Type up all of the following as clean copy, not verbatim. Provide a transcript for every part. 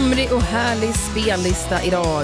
Somrig och härlig spellista idag.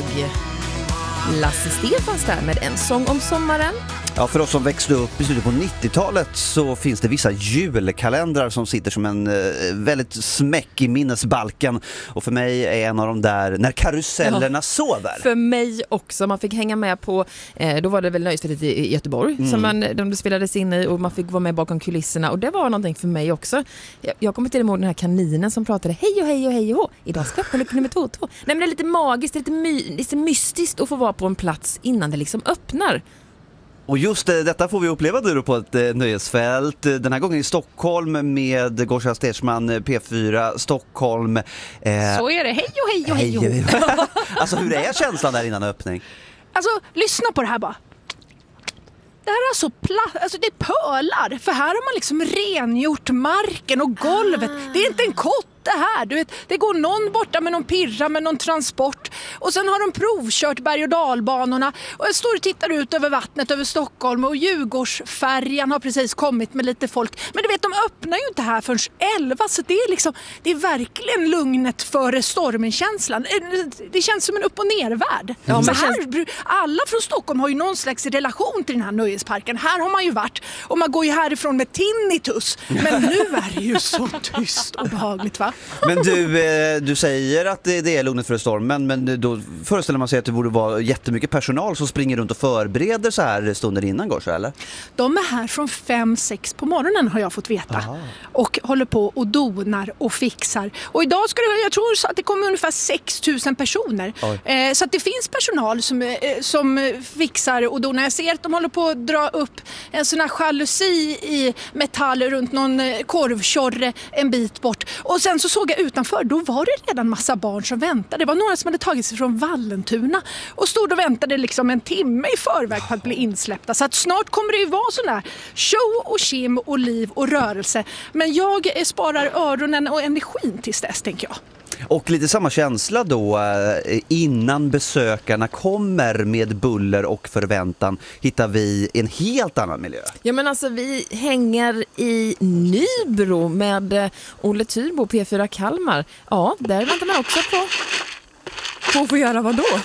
Lasse Stefans där med en sång om sommaren. Ja, för oss som växte upp i slutet på 90-talet så finns det vissa julkalendrar som sitter som en väldigt smäck i minnesbalken. Och för mig är en av de där när karusellerna sover. För mig också. Man fick hänga med på, då var det väl Nöjesfältet i Göteborg som de spelades in i och man fick vara med bakom kulisserna. Och det var någonting för mig också. Jag kommer till ihåg den här kaninen som pratade hej och hej och hej och hå. Idag ska jag på lucka nummer 2. Nej, men det är lite magiskt, lite mystiskt att få vara på en plats innan det liksom öppnar. Och just detta får vi uppleva nu på ett nöjesfält. Den här gången i Stockholm med Gorsa Stersman, P4 Stockholm. Så är det. Hej och hej och hej och hej. Alltså hur är känslan där innan öppning? Alltså lyssna på det här bara. Det här är så alltså det pölar. För här har man liksom rengjort marken och golvet. Det är inte en kott det här. Du vet, det går någon borta med någon pirra med någon transport. Och sen har de provkört berg- och dalbanorna. Och jag står och tittar ut över vattnet över Stockholm. Och Djurgårdsfärjan har precis kommit med lite folk. Men du vet, de öppnar ju inte här förrän 11. Så det är liksom, det är verkligen lugnet före stormen-känslan. Det känns som en upp- och nervärld. Ja, så här, alla från Stockholm har ju någon slags relation till den här nöjesparken. Här har man ju varit. Och man går ju härifrån med tinnitus. Men nu är det ju så tyst och behagligt, va? Men du säger att det är lugnet för stormen, men då föreställer man sig att det borde vara jättemycket personal som springer runt och förbereder så här stunder innan går så, eller? De är här från 5-6 på morgonen har jag fått veta. Aha. Och håller på och donar och fixar. Och idag ska jag tror att det kommer ungefär 6 000 personer. Så att det finns personal som fixar och donar. Jag ser att de håller på att dra upp en sån här jalusi i metall runt någon korvkörre en bit bort. Och sen så såg jag utanför, då var det redan massa barn som väntade. Det var några som hade tagit sig från Vallentuna och stod och väntade liksom en timme i förväg på att bli insläppta. Så att snart kommer det ju vara sån där show och kim och liv och rörelse. Men jag sparar öronen och energin tills dess, tänker jag. Och lite samma känsla då innan besökarna kommer med buller och förväntan hittar vi en helt annan miljö. Ja, men alltså vi hänger i Nybro med Olle Tyrbo, P4 Kalmar. Ja, där väntar man också på att få göra vad då?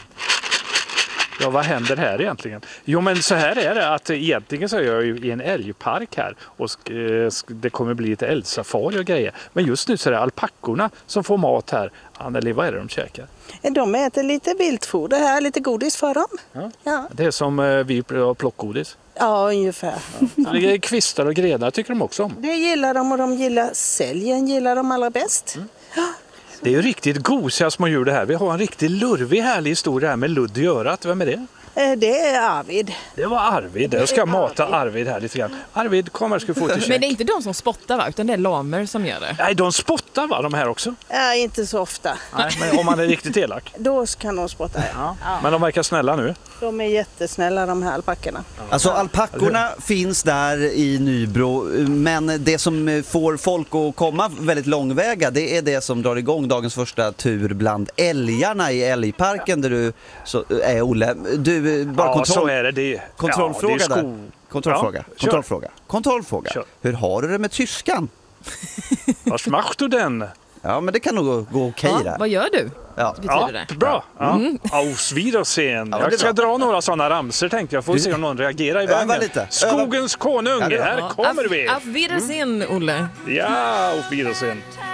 Ja, vad händer här egentligen? Jo, men så här är det att egentligen så är jag ju i en älgpark här och det kommer bli lite älgsafari och grejer. Men just nu så är det alpackorna som får mat här. Anneli, vad är det de käkar? De äter lite viltfoder här, lite godis för dem. Ja. Det är som vi plockgodis. Ja, ungefär. Ja. Det ligger kvistar och grenar tycker de också om. Det gillar de och de gillar säljen, gillar de allra bäst. Det är ju riktigt gosiga små djur det här. Vi har en riktigt lurvig härlig historia här med ludd i örat. Vem är det? Det är Arvid. Det var Arvid. Jag ska mata Arvid här lite grann. Arvid, kom här ska få till käk. Men det är inte de som spottar, va? Utan det är lamer som gör det. Nej, de spottar, va? De här också? Inte så ofta. Nej, men om man är riktigt elak. Då kan de spotta. Ja. Men de verkar snälla nu. De är jättesnälla, de här alpackorna. Alltså alpackorna finns där i Nybro, men det som får folk att komma väldigt långväga, det är det som drar igång dagens första tur bland älgarna i älgparken där du är Olle. Du, bara så är det. Kontrollfråga det är där. Kontrollfråga. Kör. Hur har du det med tyskan? Vad macht du den? Ja, men det kan nog gå okej där. Vad gör du? Ja. Betyder det? Bra. Auf Wiedersehen. Ja, jag ska bra. dra några sådana ramser tänkte jag. Får se om någon reagerar i vagnen. Lite. Skogens konung, här kommer vi. Auf Wiedersehen, Olle. Ja, auf Wiedersehen.